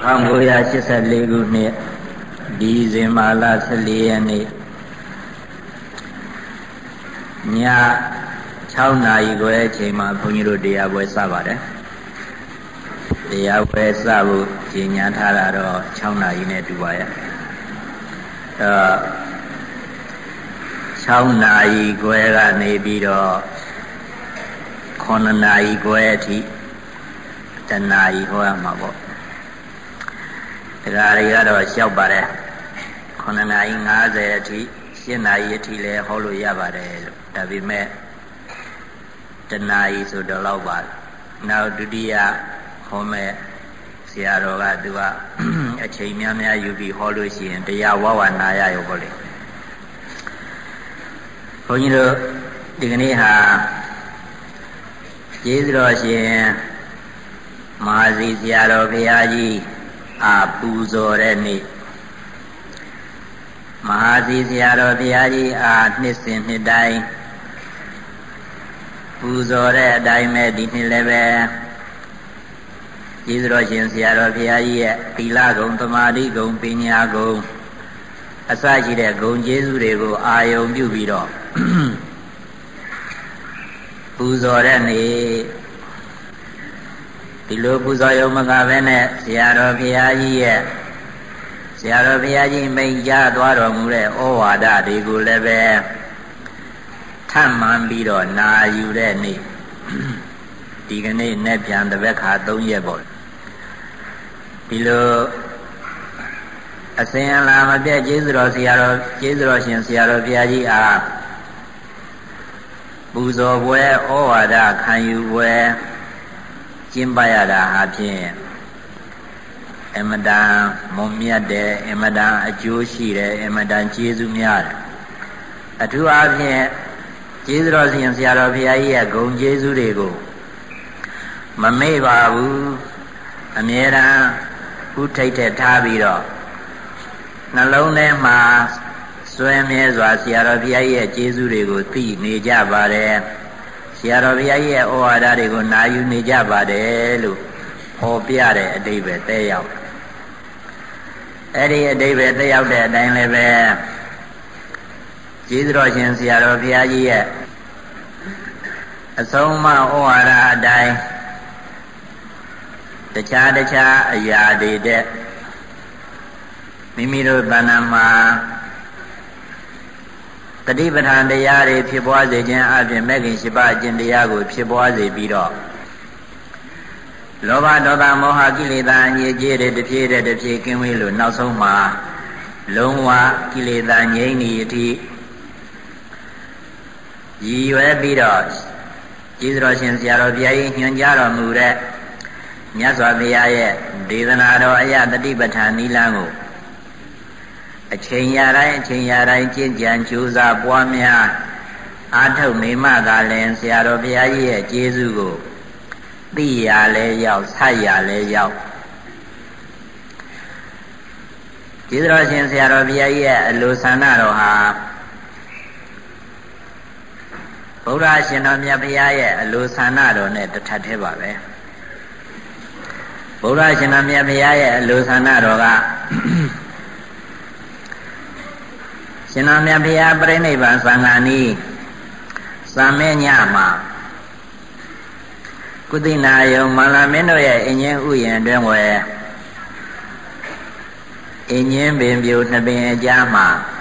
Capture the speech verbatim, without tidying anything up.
천구백팔십사ခုနှစ်ဒီဇင်ဘာလဆယ်လေးရက်နေ့ည၆နာရီခွဲအချိန်မှာဘုန်းကြီးတို့တရားပွဲစပါတယ်တရားပွဲစဖို့ကြီးညာထားတာတော့၆နာရီနဲ့တူပါရဲ့အဲ၆နာရီခွဲကနေပြီးတော့ခုနှစ်နာရီခွဲအထိတနာရီဟောရမှာပေါ့တရားတွေကတော့လျှောက်ပါတယ်ခုနှစ်နာရီ၅၀အထိ၈နာရီအထိလည်းဟောလို့ရပါတယ်လို့ဒါပေမဲ့တနာရီဆိုတော့လောက်ပါနောက်ဒုတိယဟောမဲ့ဆရာတော်ကသူကအချိန်များများယူပြီးဟောလို့ရှိရင်တရားဝဝနာရရောပေါ့လေဘုန်းကြီးတို့ဒီကနေ့ဟာကျေးဇူးတော်ရှင်မဟာစီဆရာတော်ဘုရားကြီးအာပူဇော်တဲ့နေ့မဟာစီဆရာတော်ဘုရားကြီးအာနှစ်စဉ်နှစ်တိုင်းပူဇော်တဲ့အတိုင်းပဲဒီနှစ်လည်းပဲကျေးဇူးတော်ရှင်ဆရာတော်ဘုရားကြီးရဲ့သီလဂုဏ်သမာဓိဂုဏ်ပညာဂုဏ်အစရှိတဲ့ဂုဏ်ကျေးဇူးတွေကိုအာယုံပြုပြီးတော့ပူဇော်တဲ့နေ့ဒီလိုပူဇော်ရုံမကပဲနဲ့ဆရာတော်ဘုရားကြီးရဲ့ဆရာတော်ဘုရားကြီးမိန့်ကြားသွားတော်မူတဲ့ဩဝါဒတွေကိုလည်းပဲထပ်မှန်ပြီးတော့နာယူတဲ့နေ့ဒီကနေ့နဲ့ပြန်တစ်ပတ်ခါသုံးရက်ပေါ့ဒီလိုအစဉ်အလာမပြတ်ကျေးဇူးတော်ဆရာတော်ကျေးဇူးတော်ရှင်ဆရာတော်ဘုရားကြီးအားပူဇော်ပွဲဩဝါဒခံယူပွဲကျင်းပရတာဟာဖြင့်အမတန်မွန်မြတ်တယ်အမတန်အကျိုးရှိတယ်အမတန်ကျေးဇူးများတယ်အထူးအားဖြင့်ကျေးဇူးတော်ရှင်ဆရာတော်ဘုရားကြီးရဲ့ဂုဏ်ကျေးဇူးတွေကိုမမေ့ပါဘူးအမြဲတမ်းဥထိတ်ထထားပြီးတော့နှလုံးထဲမှာစွဲမြဲစွာဆရာတော်ဘုရားကြီးရဲ့ကျေးဇူးတွေကိုသိနေကြပါတယ်ဆရာတော်ဘုရားကြီးရဲ့ဩဝါဒတွေကိုနာယူနေကြပါတယ်လို့ဟောပြတဲ့အဓိပ္ပာယ်သဲရောက်အဲ့ဒီအဓိပ္ပာယ်သဲရောက်တဲ့အတိုင်းလည်းပဲကျေးဇူးတော်ရှင်ဆရာတော်ဘုရားကြီးရဲ့အဆုံးအမဩဝါဒအတိုင်းတခြားတခြားအရာတွေတဲ့မိမိတို့ဗန္နမှာတတိပဋ္ဌာန်တရားတွေဖြစ်ပွားစေခြင်းအပြင်မဲ့ခင်ရှိပါအကျင့်တရားကိုဖြစ်ပွားစေပြီးတော့လောဘဒေါသမောဟကိလေသာအငြိအကျေးတွေတစ်ဖြည်းတဲ့တစ်ဖြည်းကင်းဝေးလို့နောက်ဆုံးမှာလုံးဝကိလေသာငြိမ်းနေအထိရည်ရွယ်ပြီးတော့ကျေးဇူးတော်ရှင်ဆရာတော်ဘုရားကြီးညွှန်ကြားတော်မူတဲ့မြတ်စွာဘုရားရဲ့ဒေသနာတော်အယတတိပဋ္ဌာန်နိလန်းကိုအချိန်ရတိုင်းအချိန်ရတိုင်းကျင့်ကြံကြိုးစားပွားများအားထုတ်နေမှသာလျှင်ဆရာတော်ဘုရားကြီးရဲ့ကျေးဇူးကိုသိရလဲရောက်ဆက်ရလဲရောက်ကျေးဇူးတော်ရှင်ဆရာတော်ဘုရားကြီးရဲ့အလိုဆန္ဒတော်ဟာဗုဒ္ဓရှင်တော်မြတ်ဘုရားရဲ့အလိုဆန္ဒတော်နဲ့တထပ်သေးပါပဲဗုဒ္ဓရှင်တော်မြတ်ဘုရားရဲ့အလိုဆန္ဒတော်ကရှင်တော်မြတ်ဘုရားပြိဋိဘံသံဃာနီးသာမင်းညမှာကုသိနာယုံမလာမင်းတို့ရဲ့အင်းချင်းဥယျာဉ်တွင်ဝယ်အင်းချင်းပင်ပြိုနှစ်ပင်အကြားမှာ